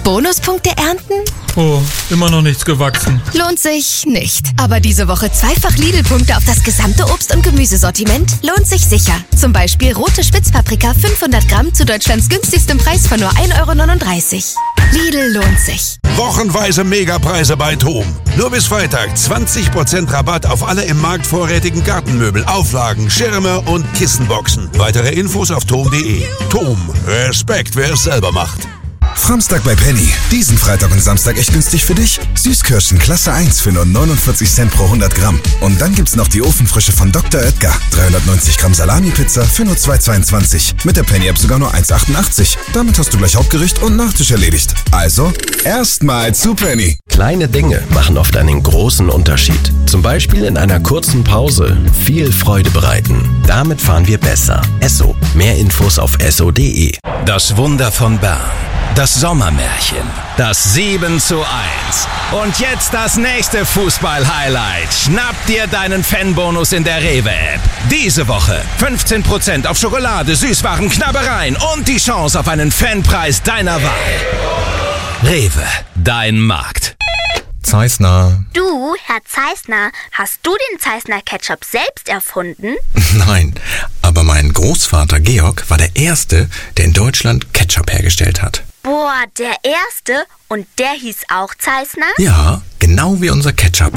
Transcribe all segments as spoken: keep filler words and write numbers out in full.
Bonuspunkte ernten? Oh, immer noch nichts gewachsen. Lohnt sich nicht. Aber diese Woche zweifach Lidl-Punkte auf das gesamte Obst- und Gemüsesortiment lohnt sich sicher. Zum Beispiel rote Spitzpaprika fünfhundert Gramm zu Deutschlands günstigstem Preis von nur ein Euro neununddreißig. Lidl lohnt sich. Wochenweise Megapreise bei Thom. Nur bis Freitag zwanzig Prozent Rabatt auf alle im Markt vorrätigen Gartenmöbel, Auflagen, Schirme und Kissenboxen. Weitere Infos auf thom punkt de. Thom. Respekt, wer es selber macht. Samstag bei Penny. Diesen Freitag und Samstag echt günstig für dich. Süßkirschen Klasse eins für nur neunundvierzig Cent pro hundert Gramm. Und dann gibt's noch die Ofenfrische von Doktor Oetker. dreihundertneunzig Gramm Salami-Pizza für nur zwei Euro zweiundzwanzig. Mit der Penny-App sogar nur eins Euro achtundachtzig. Damit hast du gleich Hauptgericht und Nachtisch erledigt. Also, erstmal zu Penny. Kleine Dinge machen oft einen großen Unterschied. Zum Beispiel in einer kurzen Pause viel Freude bereiten. Damit fahren wir besser. Esso. Mehr Infos auf esso punkt de. Das Wunder von Bern. Das Sommermärchen. Das sieben zu eins. Und jetzt das nächste Fußball-Highlight. Schnapp dir deinen Fanbonus in der Rewe-App. Diese Woche fünfzehn Prozent auf Schokolade, Süßwaren, Knabbereien und die Chance auf einen Fanpreis deiner Wahl. Rewe, dein Markt. Zeissner. Du, Herr Zeissner, hast du den Zeissner Ketchup selbst erfunden? Nein, aber mein Großvater Georg war der Erste, der in Deutschland Ketchup hergestellt hat. Boah, der Erste? Und der hieß auch Zeissner? Ja, genau wie unser Ketchup.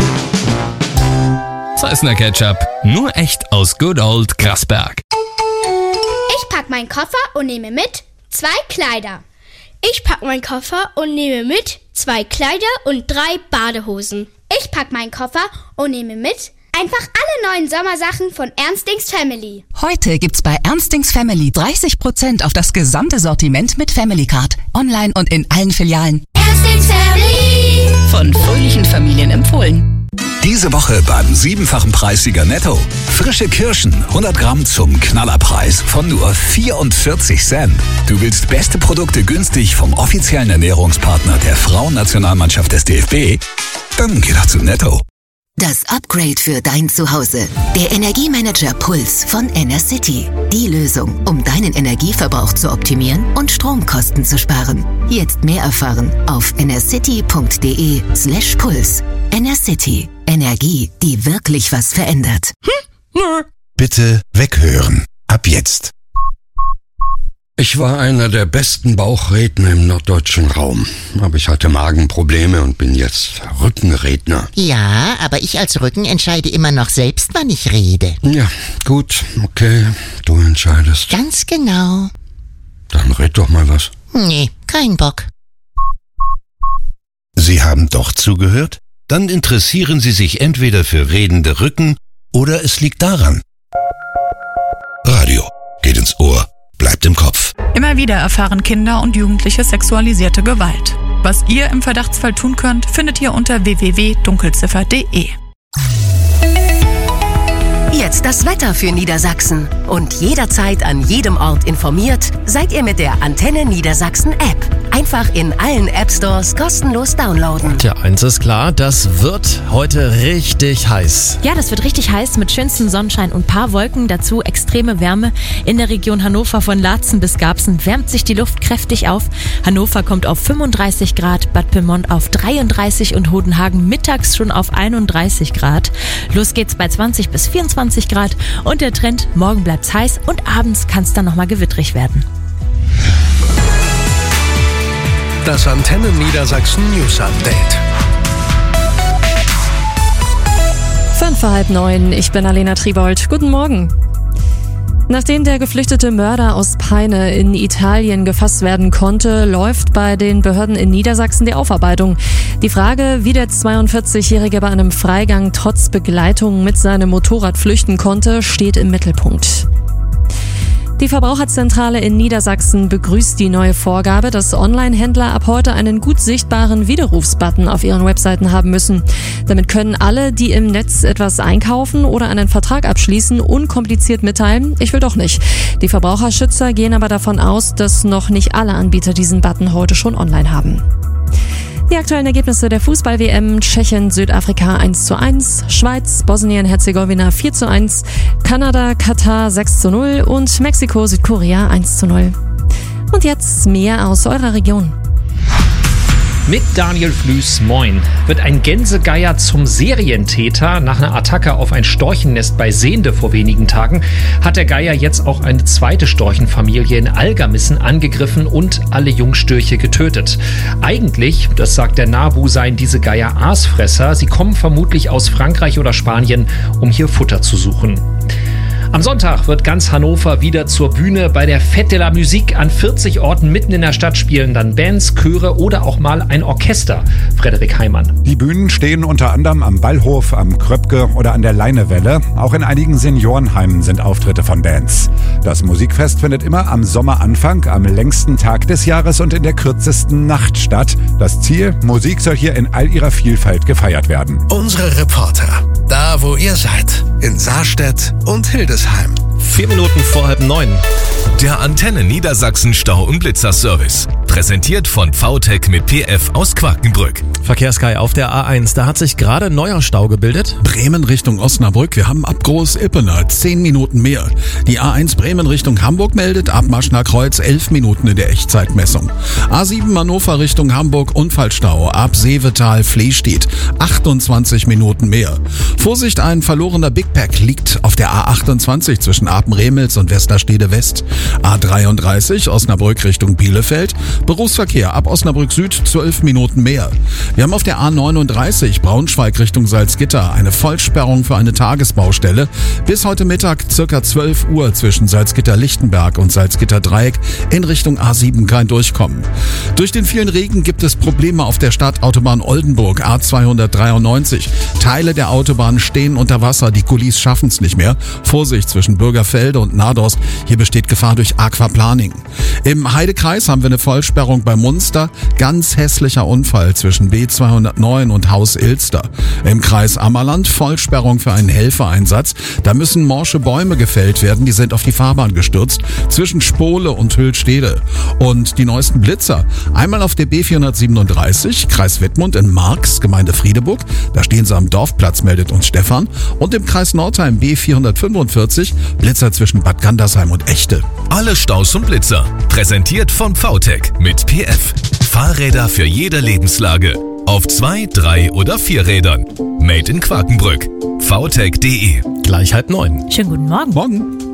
Zeissner Ketchup, nur echt aus Good Old Grasberg. Ich pack meinen Koffer und nehme mit zwei Kleider. Ich pack meinen Koffer und nehme mit zwei Kleider und drei Badehosen. Ich pack meinen Koffer und nehme mit einfach alle neuen Sommersachen von Ernstings Family. Heute gibt's bei Ernstings Family dreißig Prozent auf das gesamte Sortiment mit Family Card. Online und in allen Filialen. Ernstings Family. Von fröhlichen Familien empfohlen. Diese Woche beim siebenfachen Preissieger Netto. Frische Kirschen, hundert Gramm zum Knallerpreis von nur vierundvierzig Cent. Du willst beste Produkte günstig vom offiziellen Ernährungspartner der Frauennationalmannschaft des D F B? Dann geh doch zu Netto. Das Upgrade für dein Zuhause. Der Energiemanager Puls von Enercity. Die Lösung, um deinen Energieverbrauch zu optimieren und Stromkosten zu sparen. Jetzt mehr erfahren auf enercity punkt de slash puls. Enercity. Energie, die wirklich was verändert. Hm? Bitte weghören. Ab jetzt. Ich war einer der besten Bauchredner im norddeutschen Raum. Aber ich hatte Magenprobleme und bin jetzt Rückenredner. Ja, aber ich als Rücken entscheide immer noch selbst, wann ich rede. Ja, gut, okay, du entscheidest. Ganz genau. Dann red doch mal was. Nee, kein Bock. Sie haben doch zugehört? Dann interessieren Sie sich entweder für redende Rücken oder es liegt daran. Radio geht ins Ohr. Bleibt im Kopf. Immer wieder erfahren Kinder und Jugendliche sexualisierte Gewalt. Was ihr im Verdachtsfall tun könnt, findet ihr unter w w w punkt dunkelziffer punkt de. Jetzt das Wetter für Niedersachsen. Und jederzeit an jedem Ort informiert, seid ihr mit der Antenne Niedersachsen App. Einfach in allen App-Stores kostenlos downloaden. Tja, eins ist klar, das wird heute richtig heiß. Ja, das wird richtig heiß mit schönstem Sonnenschein und paar Wolken. Dazu extreme Wärme. In der Region Hannover von Laatzen bis Garbsen wärmt sich die Luft kräftig auf. Hannover kommt auf fünfunddreißig Grad, Bad Pyrmont auf dreiunddreißig und Hodenhagen mittags schon auf einunddreißig Grad. Los geht's bei zwanzig bis vierundzwanzig Grad und der Trend, morgen bleibt's heiß und abends kann's dann nochmal gewittrig werden. Das Antenne Niedersachsen News Update. Fünf vor halb neun, ich bin Alena Tribold. Guten Morgen. Nachdem der geflüchtete Mörder aus Peine in Italien gefasst werden konnte, läuft bei den Behörden in Niedersachsen die Aufarbeitung. Die Frage, wie der zweiundvierzigjährige bei einem Freigang trotz Begleitung mit seinem Motorrad flüchten konnte, steht im Mittelpunkt. Die Verbraucherzentrale in Niedersachsen begrüßt die neue Vorgabe, dass Online-Händler ab heute einen gut sichtbaren Widerrufsbutton auf ihren Webseiten haben müssen. Damit können alle, die im Netz etwas einkaufen oder einen Vertrag abschließen, unkompliziert mitteilen, ich will doch nicht. Die Verbraucherschützer gehen aber davon aus, dass noch nicht alle Anbieter diesen Button heute schon online haben. Die aktuellen Ergebnisse der Fußball-W M: Tschechien, Südafrika eins zu eins, Schweiz, Bosnien-Herzegowina vier zu eins, Kanada, Katar sechs zu null und Mexiko, Südkorea eins zu null. Und jetzt mehr aus eurer Region. Mit Daniel Flüß, moin. Wird ein Gänsegeier zum Serientäter? Nach einer Attacke auf ein Storchennest bei Sehnde vor wenigen Tagen hat der Geier jetzt auch eine zweite Storchenfamilie in Algermissen angegriffen und alle Jungstörche getötet. Eigentlich, das sagt der NABU, seien diese Geier Aasfresser. Sie kommen vermutlich aus Frankreich oder Spanien, um hier Futter zu suchen. Am Sonntag wird ganz Hannover wieder zur Bühne. Bei der Fête de la Musique an vierzig Orten mitten in der Stadt spielen dann Bands, Chöre oder auch mal ein Orchester. Frederik Heimann. Die Bühnen stehen unter anderem am Ballhof, am Kröpke oder an der Leinewelle. Auch in einigen Seniorenheimen sind Auftritte von Bands. Das Musikfest findet immer am Sommeranfang, am längsten Tag des Jahres und in der kürzesten Nacht statt. Das Ziel: Musik soll hier in all ihrer Vielfalt gefeiert werden. Unsere Reporter, da wo ihr seid, in Saarstedt und Hildesheim. Vier Minuten vor halb neun. Der Antenne Niedersachsen Stau- und Blitzerservice. Präsentiert von V T E C mit P F aus Quakenbrück. Verkehrssky auf der A eins. Da hat sich gerade neuer Stau gebildet. Bremen Richtung Osnabrück. Wir haben ab Groß-Ippener zehn Minuten mehr. Die A eins Bremen Richtung Hamburg meldet ab Maschner Kreuz elf Minuten in der Echtzeitmessung. A sieben Hannover Richtung Hamburg Unfallstau. Ab Seevetal Flehstedt achtundzwanzig Minuten mehr. Vorsicht, ein verlorener Big Pack liegt auf der A achtundzwanzig zwischen Apen-Remels und Westerstede West. A dreiunddreißig Osnabrück Richtung Bielefeld. Berufsverkehr ab Osnabrück Süd zwölf Minuten mehr. Wir haben auf der A neununddreißig Braunschweig Richtung Salzgitter eine Vollsperrung für eine Tagesbaustelle. Bis heute Mittag circa zwölf Uhr zwischen Salzgitter-Lichtenberg und Salzgitter-Dreieck in Richtung A sieben kein Durchkommen. Durch den vielen Regen gibt es Probleme auf der Stadtautobahn Oldenburg A zweihundertdreiundneunzig. Teile der Autobahn stehen unter Wasser, die Kulis schaffen es nicht mehr. Vorsicht zwischen Bürgerfelde und Nadost, hier besteht Gefahr durch Aquaplaning. Im Heidekreis haben wir eine Vollsperrung bei Munster. Ganz hässlicher Unfall zwischen B zweihundertneun und Haus Ilster. Im Kreis Ammerland Vollsperrung für einen Helfereinsatz. Da müssen morsche Bäume gefällt werden, die sind auf die Fahrbahn gestürzt. Zwischen Spole und Hüllstede. Und die neuesten Blitzer. Einmal auf der B vierhundertsiebenunddreißig, Kreis Wittmund in Marx, Gemeinde Friedeburg. Da stehen sie am Dorfplatz, meldet uns Stefan. Und im Kreis Nordheim B vierhundertfünfundvierzig, Blitzer zwischen Bad Gandersheim und Echte. Alle Staus und Blitzer. Präsentiert von V T E C mit P F. Fahrräder für jede Lebenslage. Auf zwei, drei oder vier Rädern. Made in Quakenbrück. V T E C punkt de. Gleich halb neun. Schönen guten Morgen. Morgen.